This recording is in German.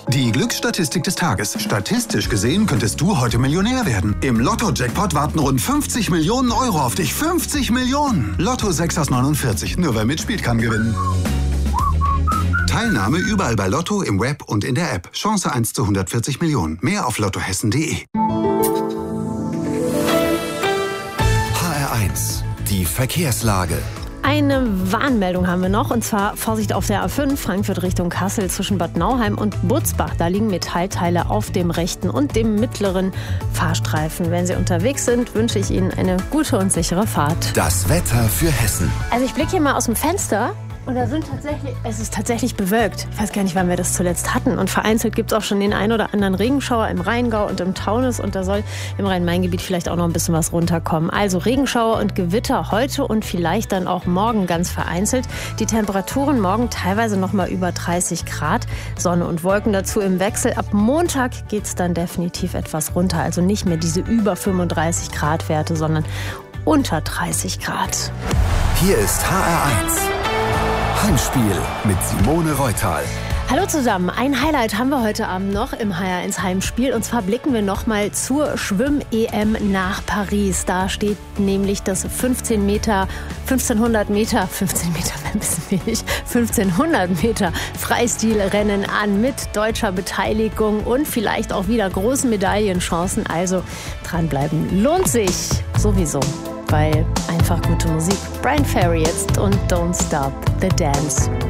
Die Glücksstatistik des Tages. Statistisch gesehen könntest du heute Millionär werden. Im Lotto-Jackpot warten rund 50 Millionen Euro auf dich. 50 Millionen! Lotto 6 aus 49. Nur wer mitspielt, kann gewinnen. Teilnahme überall bei Lotto, im Web und in der App. Chance 1 zu 140 Millionen. Mehr auf lottohessen.de. HR1, die Verkehrslage. Eine Warnmeldung haben wir noch, und zwar Vorsicht auf der A5, Frankfurt Richtung Kassel zwischen Bad Nauheim und Butzbach. Da liegen Metallteile auf dem rechten und dem mittleren Fahrstreifen. Wenn Sie unterwegs sind, wünsche ich Ihnen eine gute und sichere Fahrt. Das Wetter für Hessen. Also ich blicke hier mal aus dem Fenster. Und es ist tatsächlich bewölkt. Ich weiß gar nicht, wann wir das zuletzt hatten. Und vereinzelt gibt es auch schon den ein oder anderen Regenschauer im Rheingau und im Taunus. Und da soll im Rhein-Main-Gebiet vielleicht auch noch ein bisschen was runterkommen. Also Regenschauer und Gewitter heute und vielleicht dann auch morgen ganz vereinzelt. Die Temperaturen morgen teilweise noch mal über 30 Grad. Sonne und Wolken dazu im Wechsel. Ab Montag geht es dann definitiv etwas runter. Also nicht mehr diese über 35 Grad Werte, sondern unter 30 Grad. Hier ist HR1. Heimspiel mit Simone Reutal. Hallo zusammen, ein Highlight haben wir heute Abend noch im HR1 Heimspiel. Und zwar blicken wir nochmal zur Schwimm-EM nach Paris. Da steht nämlich das 1500 Meter Freistilrennen an mit deutscher Beteiligung und vielleicht auch wieder großen Medaillenchancen. Also dranbleiben lohnt sich sowieso, weil einfach gute Musik. Bryan Ferry jetzt und Don't Stop the Dance.